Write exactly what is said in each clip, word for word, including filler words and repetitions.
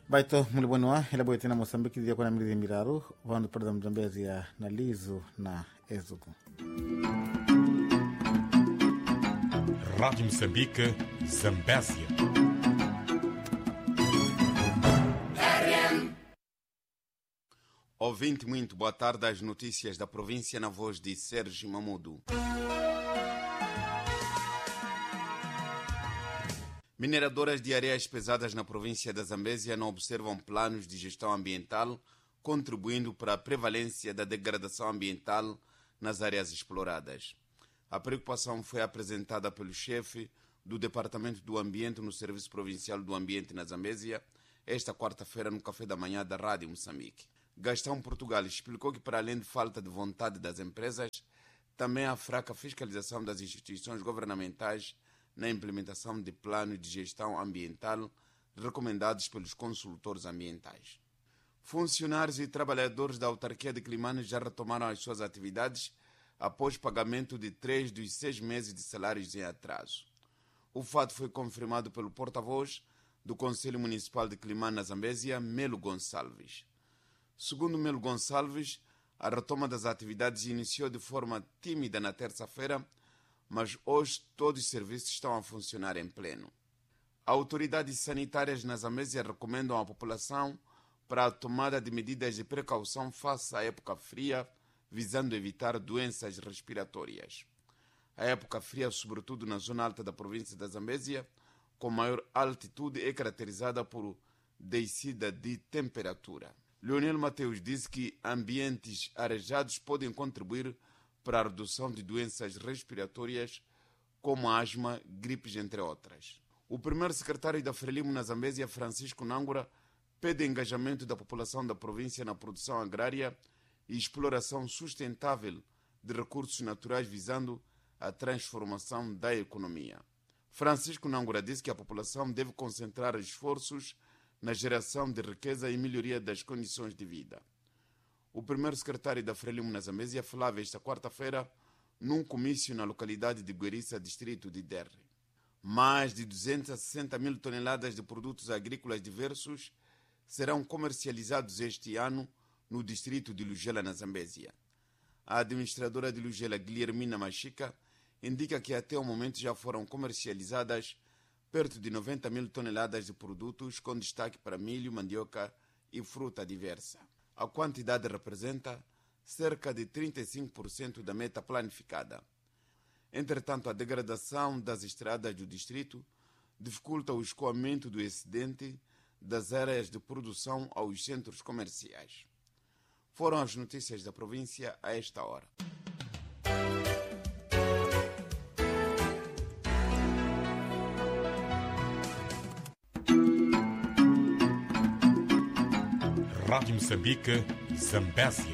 Baito mulibonwa ila boy tena Mosambiki dia kona mili miraru vandu perda mjambezi ya na Lizu na Ezugu. Rádio Moçambique, Zambésia. Ouvinte muito, boa tarde. As notícias da província na voz de Sérgio Mamudo. Mineradoras de areias pesadas na província da Zambésia não observam planos de gestão ambiental, contribuindo para a prevalência da degradação ambiental nas áreas exploradas. A preocupação foi apresentada pelo chefe do Departamento do Ambiente no Serviço Provincial do Ambiente na Zambésia, esta quarta-feira no café da manhã da Rádio Moçambique. Gastão Portugal explicou que, para além de falta de vontade das empresas, também há fraca fiscalização das instituições governamentais na implementação de planos de gestão ambiental recomendados pelos consultores ambientais. Funcionários e trabalhadores da autarquia de Climane já retomaram as suas atividades após pagamento de três dos seis meses de salários em atraso. O fato foi confirmado pelo porta-voz do Conselho Municipal de Climane na Zambésia, Melo Gonçalves. Segundo Melo Gonçalves, a retoma das atividades iniciou de forma tímida na terça-feira, mas hoje todos os serviços estão a funcionar em pleno. Autoridades sanitárias na Zambésia recomendam à população para a tomada de medidas de precaução face à época fria, visando evitar doenças respiratórias. A época fria, sobretudo na zona alta da província da Zambésia, com maior altitude, é caracterizada por descida de temperatura. Leonel Mateus disse que ambientes arejados podem contribuir para a redução de doenças respiratórias como asma, gripes, entre outras. O primeiro secretário da Frelimo na Zambésia, Francisco Nangura, pede engajamento da população da província na produção agrária e exploração sustentável de recursos naturais visando a transformação da economia. Francisco Nangura disse que a população deve concentrar esforços na geração de riqueza e melhoria das condições de vida. O primeiro secretário da Frelimo na Zambésia falava esta quarta-feira num comício na localidade de Gueriça, distrito de Derre. Mais de duzentas e sessenta mil toneladas de produtos agrícolas diversos serão comercializados este ano no distrito de Lugela, na Zambésia. A administradora de Lugela, Guilhermina Machica, indica que até o momento já foram comercializadas perto de noventa mil toneladas de produtos, com destaque para milho, mandioca e fruta diversa. A quantidade representa cerca de trinta e cinco por cento da meta planificada. Entretanto, a degradação das estradas do distrito dificulta o escoamento do excedente das áreas de produção aos centros comerciais. Foram as notícias da província a esta hora. Rádio Moçambique, Zambésia.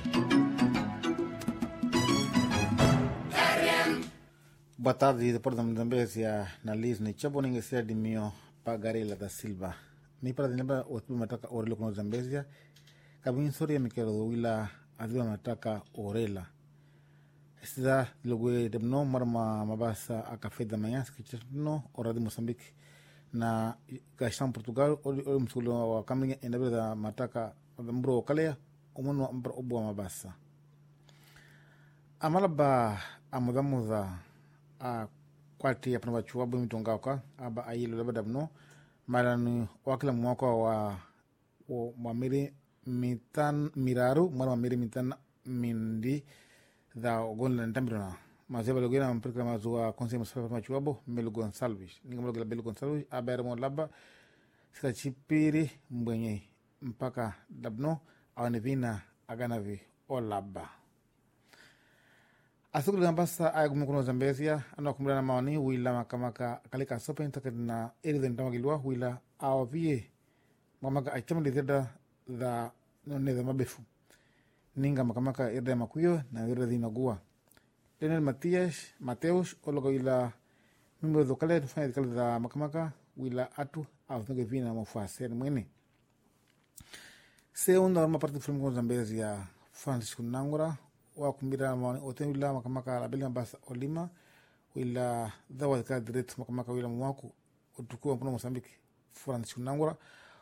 Boa tarde, depois da Zambésia na Lizu na Chabo ninge ser de mio Pagarela da Silva. Mi para de lembra o tubo mataka orelo com Zambésia. Kabin soria mi quero do wila adiwa mataka orela. Estida logo de no marma mabasa a café da manhã que no hora de Moçambique na Gastão Portugal o msulo caminha em da mataka mbro kalea umuno mbro obwa mabasa amalaba amudamuza a kwati ya panwa chuwa bu mitonga kwa aba ayilo labada no malanu wakila mwaka wa wa mamiri mitan miraru mara mamiri mitan mindi da gonla ndambirona mazeba logena mpirka mazua konse masafa machuabo Melo Gonçalves ninga mlo Melo Gonçalves abere mo laba sika chipiri mbwenye mpaka dabno awanevina aganavi olaba asukulu ngambasa ay gumukuno Zambésia ano kumulana maoni wila makamaka kalika sopenta kana eri ndama gilwa wila awavie mamaka achamli zeda da none da mabefu ninga makamaka erde makuyo na erde dinagua Leonel Matias Mateus ologo ila mimbo do kale do fanya kale da makamaka wila atu awavige vina mofase mwene Segundo uma parte do filme com Zambésia, Francisco Nangura, o kumbira maoni oten wila makamaka la belia basa olima wila dawa ka direct makamaka wila mwaku utukua mpono Moçambique Francisco Nangura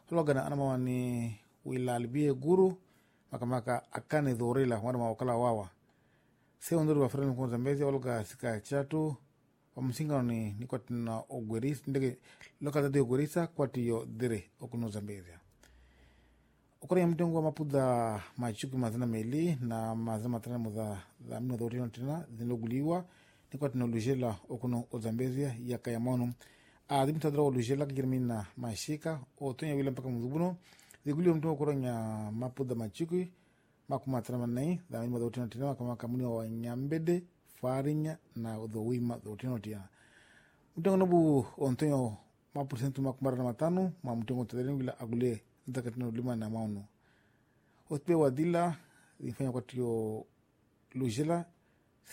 logana ana mawani wilalbie guru makamaka akane dhorila wana mawakala wawa se ondoro wa frani kwa Zambezia olga sika chatu wa msinga ni ni kwa tina ogwerisa ndege loka zade ogwerisa kwa tiyo dire okuno Zambezia ukora ya mtengo wa mapuda machuki mazina meli na mazina matana mudha za mino dhorino tina zinoguliwa ni kwa tina olujela okuno o Zambezia ya kayamonu adimi tadra olujela kajirmina mashika otonya wila mpaka mzubuno ziguliwa mtengo koronya mapuda machuki makumatana manai dhamini ma dhotino tina kama kamuni wa Nyambede Farinya na udhowima dhotino tina mtengo nobu ontonyo mapusentu makumara na matano ma mtengo tadrini wila agule ntakatino lima na maunu otpe wadila zifanya kwa tiyo lujela